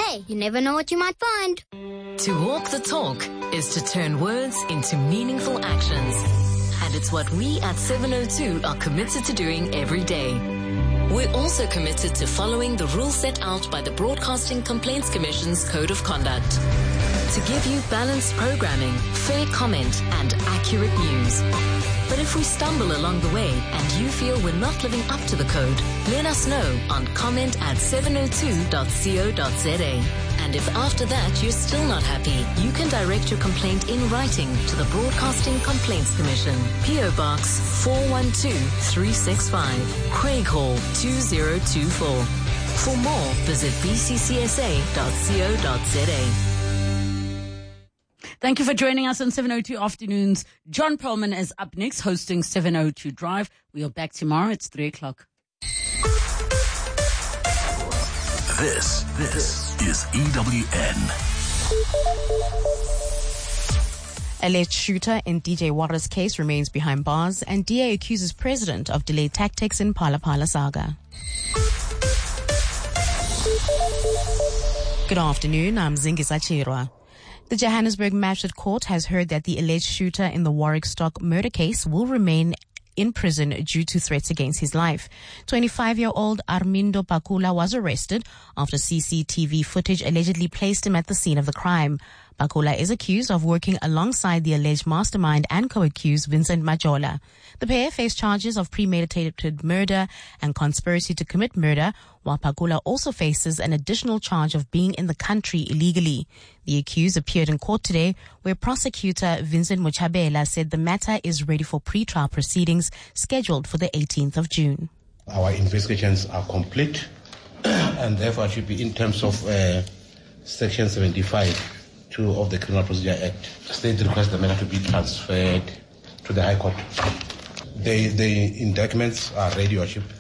Hey, you never know what you might find. To walk the talk is to turn words into meaningful actions. And it's what we at 702 are committed to doing every day. We're also committed to following the rules set out by the Broadcasting Complaints Commission's Code of Conduct. To give you balanced programming, fair comment, and accurate news. But if we stumble along the way and you feel we're not living up to the code, let us know on comment@702.co.za. And if after that you're still not happy, you can direct your complaint in writing to the Broadcasting Complaints Commission, PO Box 412365, Craig Hall 2024. For more, visit bccsa.co.za. Thank you for joining us on 702 Afternoons. John Perlman is up next, hosting 702 Drive. We are back tomorrow. It's 3 o'clock. This is EWN. Alleged shooter in DJ Warra's case remains behind bars, and DA accuses president of delayed tactics in Phala Phala saga. Good afternoon, I'm Zingisa Chirwa. The Johannesburg Magistrate Court has heard that the alleged shooter in the Warwick Stock murder case will remain in prison due to threats against his life. 25-year-old Armindo Pakula was arrested after CCTV footage allegedly placed him at the scene of the crime. Pakula is accused of working alongside the alleged mastermind and co-accused Vincent Majola. The pair face charges of premeditated murder and conspiracy to commit murder, while Pakula also faces an additional charge of being in the country illegally. The accused appeared in court today, where prosecutor Vincent Muchabela said the matter is ready for pre-trial proceedings scheduled for the 18th of June. Our investigations are complete and therefore should be in terms of Section 75(2) of the Criminal Procedure Act. State requests the matter to be transferred to the High Court. The indictments are ready, Your Worship.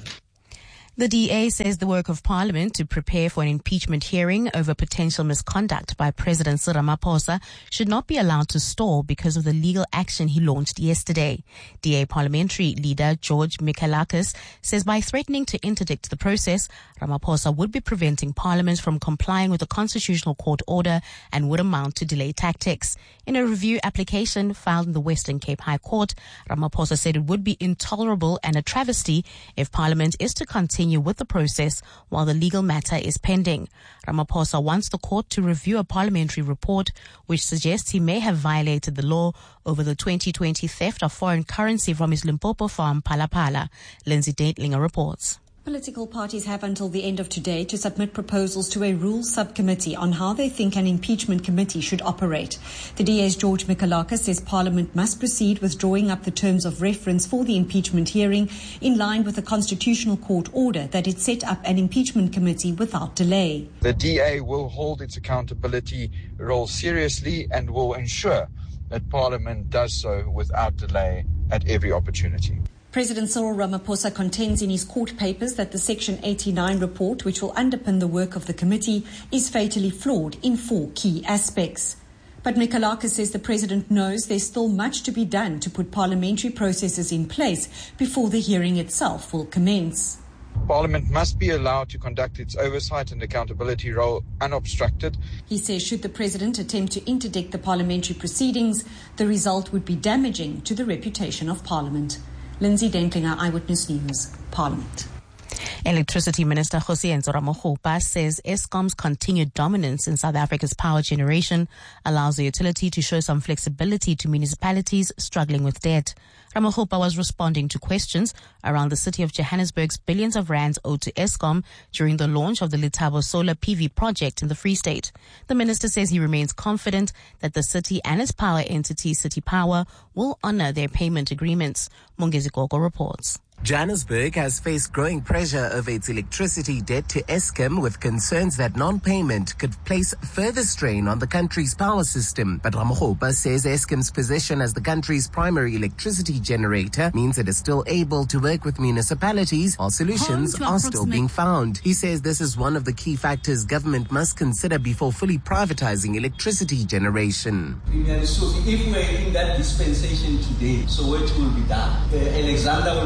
The DA says the work of Parliament to prepare for an impeachment hearing over potential misconduct by President Cyril Ramaphosa should not be allowed to stall because of the legal action he launched yesterday. DA parliamentary leader George Mikalakis says by threatening to interdict the process, Ramaphosa would be preventing Parliament from complying with the Constitutional Court order and would amount to delay tactics. In a review application filed in the Western Cape High Court, Ramaphosa said it would be intolerable and a travesty if Parliament is to continue with the process while the legal matter is pending. Ramaphosa wants the court to review a parliamentary report which suggests he may have violated the law over the 2020 theft of foreign currency from his Limpopo farm, Phala Phala. Lindsay Dentlinger reports. Political parties have until the end of today to submit proposals to a rules subcommittee on how they think an impeachment committee should operate. The DA's George Mikalakis says Parliament must proceed with drawing up the terms of reference for the impeachment hearing in line with the Constitutional Court order that it set up an impeachment committee without delay. The DA will hold its accountability role seriously and will ensure that Parliament does so without delay at every opportunity. President Cyril Ramaphosa contends in his court papers that the Section 89 report, which will underpin the work of the committee, is fatally flawed in 4 key aspects. But Mikalakis says the president knows there's still much to be done to put parliamentary processes in place before the hearing itself will commence. Parliament must be allowed to conduct its oversight and accountability role unobstructed. He says should the president attempt to interdict the parliamentary proceedings, the result would be damaging to the reputation of Parliament. Lindsay Dentlinger, Eyewitness News, Parliament. Electricity Minister Jose Enzo Ramokgopa says Eskom's continued dominance in South Africa's power generation allows the utility to show some flexibility to municipalities struggling with debt. Ramokgopa was responding to questions around the city of Johannesburg's billions of rands owed to Eskom during the launch of the Letabo solar PV project in the Free State. The minister says he remains confident that the city and its power entity, City Power, will honor their payment agreements. Mongezi Gogo reports. Johannesburg has faced growing pressure over its electricity debt to Eskom, with concerns that non-payment could place further strain on the country's power system. But Ramokgopa says Eskom's position as the country's primary electricity generator means it is still able to work with municipalities while solutions are still being found. He says this is one of the key factors government must consider before fully privatizing electricity generation. So if we're in that dispensation today, Soweto will be done, Alexander will be done.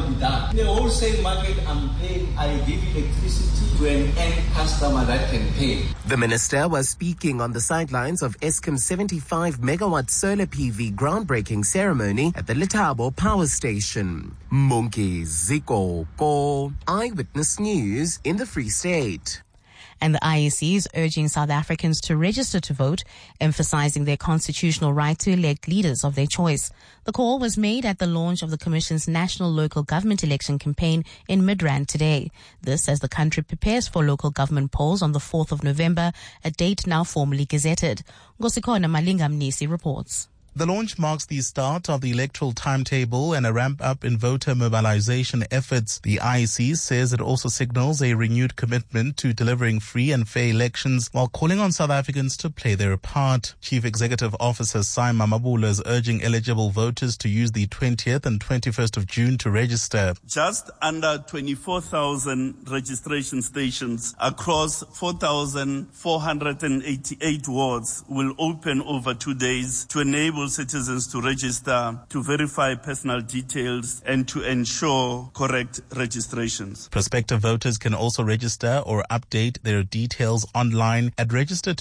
In the wholesale market, I give electricity to an end customer that can pay. The minister was speaking on the sidelines of Eskom's 75-megawatt solar PV groundbreaking ceremony at the Letabo Power Station. Monkey Ziko Ko, Eyewitness News in the Free State. And the IEC is urging South Africans to register to vote, emphasizing their constitutional right to elect leaders of their choice. The call was made at the launch of the Commission's national local government election campaign in Midrand today. This as the country prepares for local government polls on the 4th of November, a date now formally gazetted. Ngosikona Malinga Mnisi reports. The launch marks the start of the electoral timetable and a ramp-up in voter mobilization efforts. The IEC says it also signals a renewed commitment to delivering free and fair elections while calling on South Africans to play their part. Chief Executive Officer Simon Mabula is urging eligible voters to use the 20th and 21st of June to register. Just under 24,000 registration stations across 4,488 wards will open over 2 days to enable citizens to register, to verify personal details, and to ensure correct registrations. Prospective voters can also register or update their details online at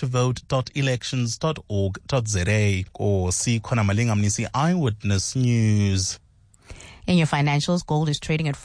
register2vote.elections.org.za. Or see Kona Malinga Mnisi, Eyewitness News. In your financials, gold is trading at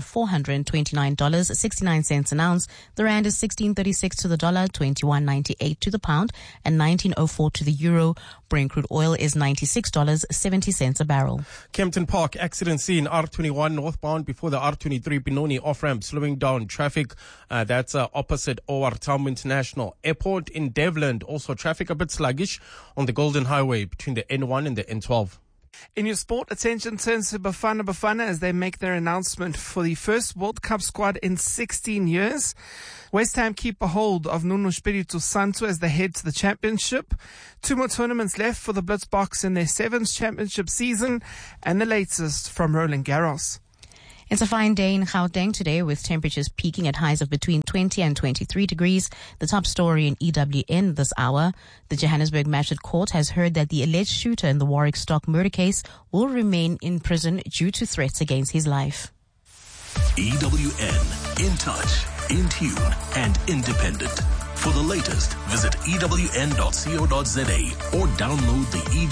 $4,429.69 an ounce. The rand is 16.36 to the dollar, 21.98 to the pound, and 19.04 to the euro. Brent crude oil is $96.70 a barrel. Kempton Park accident scene, R21 northbound before the R23 Benoni off-ramp, slowing down traffic. That's opposite OR Tambo International Airport. In Devland, also traffic a bit sluggish on the Golden Highway between the N1 and the N12. In your sport, attention turns to Bafana as they make their announcement for the first World Cup squad in 16 years. West Ham keep a hold of Nuno Espirito Santo as they head to the championship. 2 more tournaments left for the Blitzboks in their 7th championship season, and the latest from Roland Garros. It's a fine day in Gauteng today with temperatures peaking at highs of between 20 and 23 degrees. The top story in EWN this hour. The Johannesburg Magistrate Court has heard that the alleged shooter in the Warwick Stock murder case will remain in prison due to threats against his life. EWN, in touch, in tune, and independent. For the latest, visit ewn.co.za or download the